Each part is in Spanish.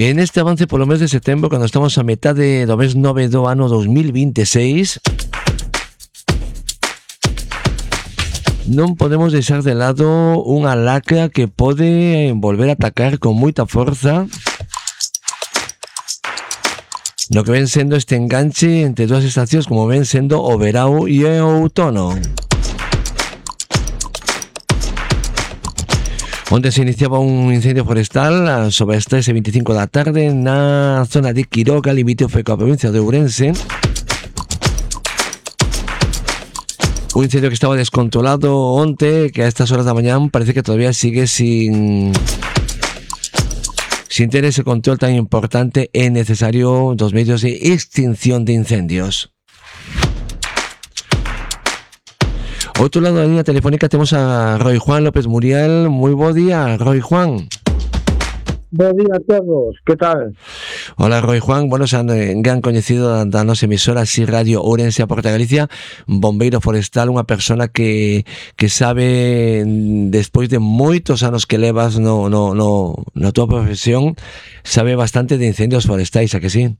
En este avance polo mes de setembro, cando estamos a metade do mes 9 do ano 2026, non podemos deixar de lado unha lacra que pode volver a atacar con moita forza no que ven sendo este enganche entre dúas estacións como ven sendo o verao e o outono. Onde se iniciaba un incendio forestal sobre as 3:25 da tarde na zona de Quiroga, limítrofe coa provincia de Ourense. Un incendio que estaba descontrolado onte, que a estas horas da mañán parece que todavía sigue sin ter ese control tan importante e necesario dos medios de extinción de incendios. Outro lado da línea telefónica temos a Roi Juan López Muriel. Moi bo día, Roi Juan. Bo día a todos, que tal? Hola, Roi Juan. Bueno, xa gran coñecido da nosa emisora Así Radio Ourense a Porta Galicia, bombeiro forestal, unha persona que sabe, despois de moitos anos que levas na tua profesión, sabe bastante de incendios forestais, a que sí?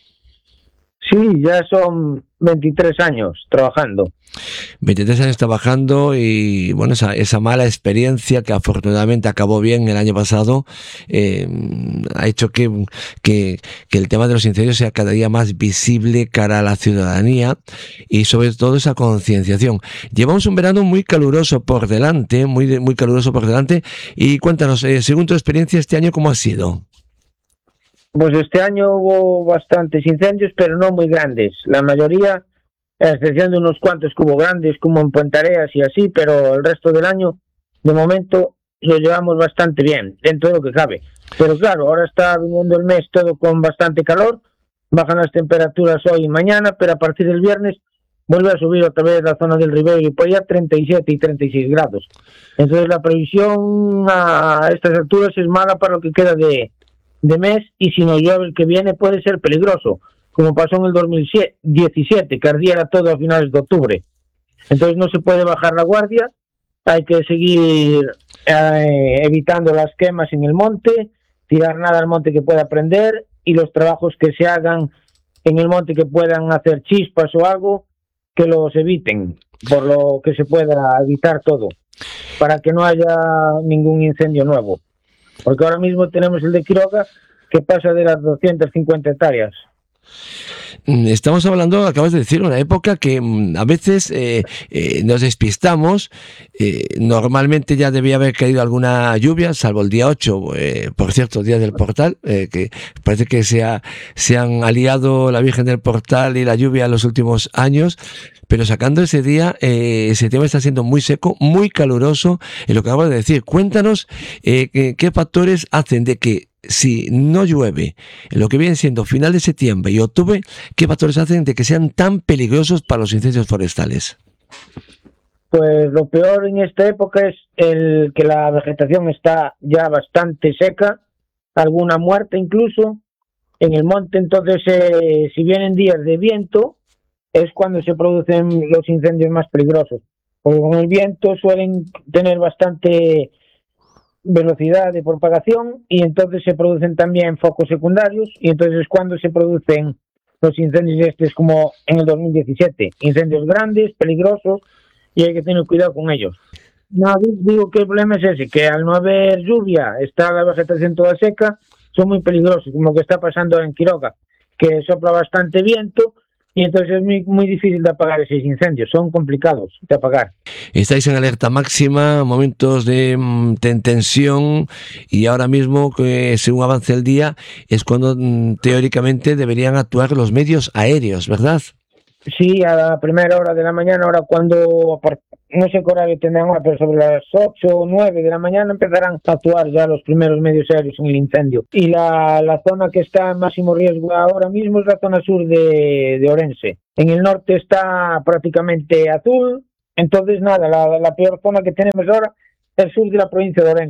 Sí, ya son 23 años trabajando. 23 años trabajando y bueno, esa mala experiencia que afortunadamente acabó bien el año pasado ha hecho que el tema de los incendios sea cada día más visible cara a la ciudadanía y sobre todo esa concienciación. Llevamos un verano muy caluroso por delante, muy caluroso por delante, y cuéntanos, según tu experiencia este año, ¿cómo ha sido? Pues este año hubo bastantes incendios, pero no muy grandes. La mayoría, a excepción de unos cuantos que hubo grandes, como en Puentareas y así, pero el resto del año, de momento, lo llevamos bastante bien, dentro de lo que cabe. Pero claro, ahora está viniendo el mes todo con bastante calor, bajan las temperaturas hoy y mañana, pero a partir del viernes vuelve a subir otra vez la zona del Ribeiro y por allá 37 y 36 grados. Entonces la previsión a estas alturas es mala para lo que queda de mes, y si no llueve el que viene puede ser peligroso, como pasó en el 2017, que ardiera todo a finales de octubre. Entonces no se puede bajar la guardia, hay que seguir evitando las quemas en el monte, tirar nada al monte que pueda prender, y los trabajos que se hagan en el monte que puedan hacer chispas o algo, que los eviten, por lo que se pueda evitar todo, para que no haya ningún incendio nuevo. Porque ahora mismo tenemos el de Quiroga, que pasa de las 250 hectáreas. Estamos hablando, acabas de decir, una época que a veces nos despistamos. Normalmente ya debía haber caído alguna lluvia, salvo el día 8, por cierto, día del Portal, que parece que se han aliado la Virgen del Portal y la lluvia en los últimos años. Pero sacando ese día, ese tema está siendo muy seco, muy caluroso, en lo que acabo de decir. Cuéntanos qué factores hacen de que, si no llueve en lo que viene siendo final de septiembre y octubre, qué factores hacen de que sean tan peligrosos para los incendios forestales. Pues lo peor en esta época es el que la vegetación está ya bastante seca, alguna muerta incluso en el monte. Entonces si vienen días de viento es cuando se producen los incendios más peligrosos, porque con el viento suelen tener bastante velocidad de propagación y entonces se producen también focos secundarios, y entonces es cuando se producen los incendios como en el 2017, incendios grandes, peligrosos, y hay que tener cuidado con ellos. No, digo que el problema es ese, que al no haber lluvia, está la vegetación toda seca, son muy peligrosos, como que está pasando en Quiroga, que sopla bastante viento, y entonces es muy difícil de apagar esos incendios, son complicados de apagar. Estáis en alerta máxima, momentos de tensión, y ahora mismo, según avance el día, es cuando teóricamente deberían actuar los medios aéreos, ¿verdad? Sí, a la primera hora de la mañana, ahora cuando, no sé qué horario tendrán ahora, pero sobre las 8 o 9 de la mañana empezarán a actuar ya los primeros medios aéreos en el incendio. Y la zona que está en máximo riesgo ahora mismo es la zona sur de Ourense. En el norte está prácticamente azul, entonces nada, la peor zona que tenemos ahora es el sur de la provincia de Ourense,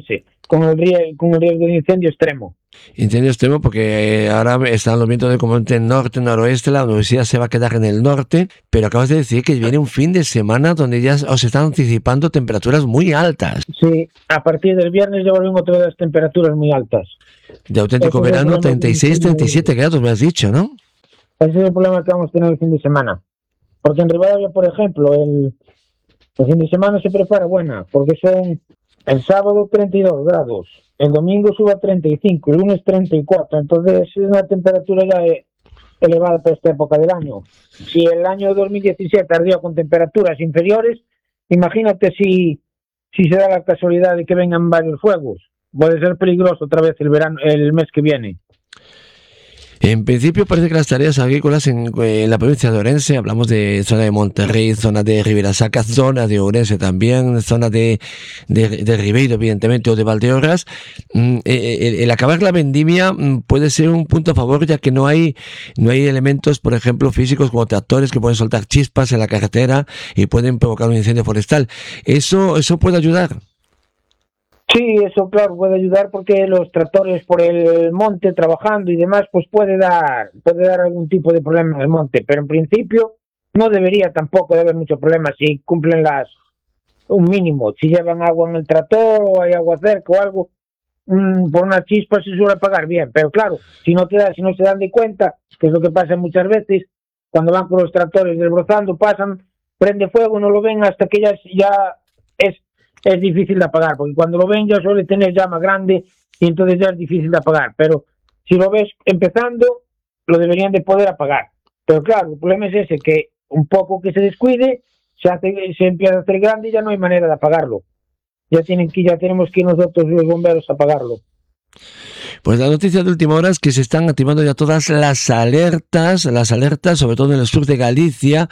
con el riesgo de incendio extremo. Incendio extremo porque ahora están los vientos de componente norte-noroeste, la universidad se va a quedar en el norte, pero acabas de decir que viene un fin de semana donde ya os están anticipando temperaturas muy altas. Sí, a partir del viernes ya vuelven otra vez las temperaturas muy altas. De auténtico verano, 36, 37 grados, me has dicho, ¿no? Ese es el problema que vamos a tener el fin de semana. Porque en Rivadavia, por ejemplo, el fin de semana se prepara buena, porque son el sábado 32 grados, el domingo sube a 35, el lunes 34, entonces es una temperatura ya elevada para esta época del año. Si el año 2017 ardió con temperaturas inferiores, imagínate si se da la casualidad de que vengan varios fuegos. Puede ser peligroso otra vez el mes que viene. En principio parece que las tareas agrícolas en la provincia de Ourense, hablamos de zona de Monterrey, zona de Ribera Sacra, zona de Ourense también, zona de Ribeiro, evidentemente, o de Valdeorras, el acabar la vendimia puede ser un punto a favor, ya que no hay elementos, por ejemplo, físicos como tractores que pueden soltar chispas en la carretera y pueden provocar un incendio forestal. ¿Eso puede ayudar? Sí, eso claro puede ayudar porque los tractores por el monte trabajando y demás pues puede dar algún tipo de problema en el monte, pero en principio no debería tampoco de haber mucho problema si cumplen un mínimo, si llevan agua en el tractor o hay agua cerca o algo, por una chispa se suele apagar bien, pero claro, si no se dan de cuenta, que es lo que pasa muchas veces, cuando van con los tractores desbrozando, pasan, prende fuego, no lo ven hasta que ya es difícil de apagar, porque cuando lo ven ya suele tener llama grande y entonces ya es difícil de apagar, pero si lo ves empezando, lo deberían de poder apagar. Pero claro, el problema es ese, que un poco que se descuide, se empieza a hacer grande y ya no hay manera de apagarlo. Ya tenemos que ir nosotros los bomberos a apagarlo. Pues la noticia de última hora es que se están activando ya todas las alertas, sobre todo en el sur de Galicia,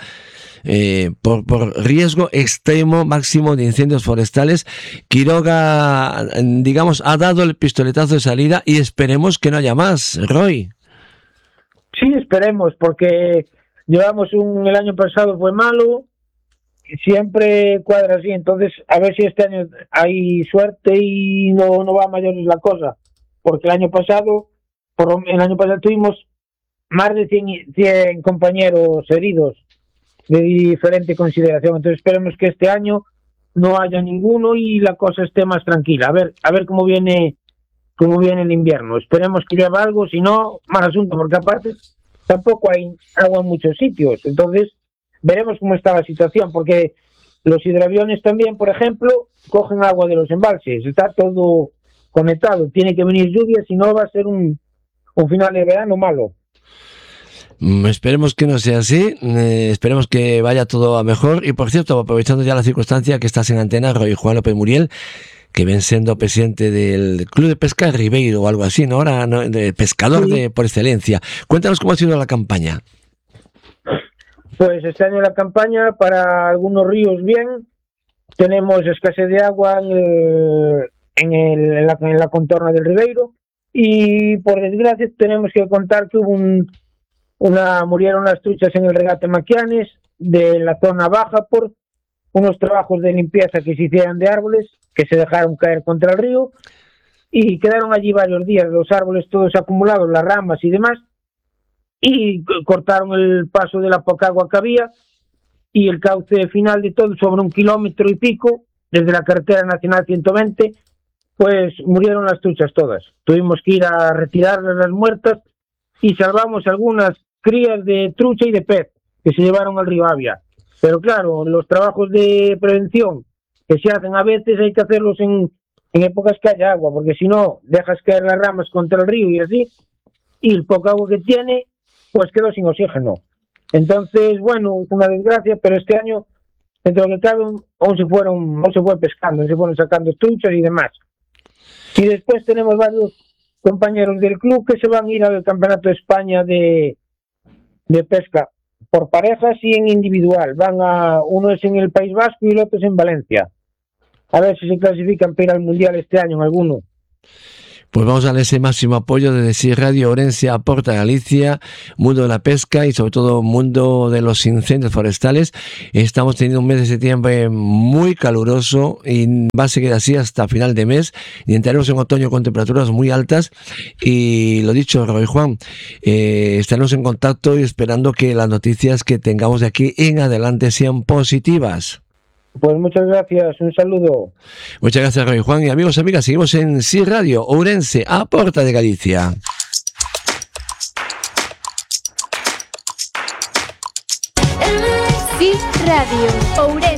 por riesgo extremo máximo de incendios forestales. Quiroga, digamos, ha dado el pistoletazo de salida y esperemos que no haya más, Roy. Sí, esperemos, porque el año pasado fue malo, siempre cuadra así, entonces a ver si este año hay suerte y no va a mayores la cosa, porque el año pasado tuvimos más de 100 compañeros heridos de diferente consideración, entonces esperemos que este año no haya ninguno y la cosa esté más tranquila, a ver cómo viene el invierno, esperemos que llueva algo, si no, mal asunto, porque aparte tampoco hay agua en muchos sitios, entonces veremos cómo está la situación, porque los hidroaviones también, por ejemplo, cogen agua de los embalses, está todo conectado, tiene que venir lluvia, si no va a ser un final de verano malo. Esperemos que no sea así, esperemos que vaya todo a mejor. Y por cierto, aprovechando ya la circunstancia que estás en antena, Roy Juan López Muriel, que ven siendo presidente del Club de Pesca Ribeiro o algo así, ¿no? Ahora de pescador Sí. por excelencia. Cuéntanos cómo ha sido la campaña. Pues este año la campaña para algunos ríos bien, tenemos escasez de agua en la contorna del Ribeiro y por desgracia tenemos que contar que murieron las truchas en el regate Maquianes de la zona baja por unos trabajos de limpieza que se hicieron de árboles que se dejaron caer contra el río y quedaron allí varios días los árboles todos acumulados, las ramas y demás, y cortaron el paso de la poca agua que había y el cauce final de todo sobre 1 kilómetro y pico desde la carretera nacional 120 pues murieron las truchas todas, tuvimos que ir a retirarlas las muertas y salvamos algunas crías de trucha y de pez que se llevaron al río Avia, pero claro, los trabajos de prevención que se hacen a veces hay que hacerlos en épocas que haya agua, porque si no dejas caer las ramas contra el río y así, y el poco agua que tiene pues quedó sin oxígeno. Entonces, bueno, es una desgracia, pero este año, dentro de lo que cabe, aún se fue pescando, se fueron sacando truchas y demás. Y después tenemos varios compañeros del club que se van a ir al Campeonato de España de pesca por parejas y en individual. Uno es en el País Vasco y el otro es en Valencia. A ver si se clasifican para ir al Mundial este año en alguno. Pues vamos a darle ese máximo apoyo desde Sí Radio Ourense a Porta Galicia, mundo de la pesca y sobre todo mundo de los incendios forestales. Estamos teniendo un mes de septiembre muy caluroso y va a seguir así hasta final de mes. Y entraremos en otoño con temperaturas muy altas. Y lo dicho, Roy Juan, estaremos en contacto y esperando que las noticias que tengamos de aquí en adelante sean positivas. Pues muchas gracias, un saludo. Muchas gracias, Roy Juan. Y amigos, amigas, seguimos en Sí Radio Ourense a Porta de Galicia. Sí Radio Ourense.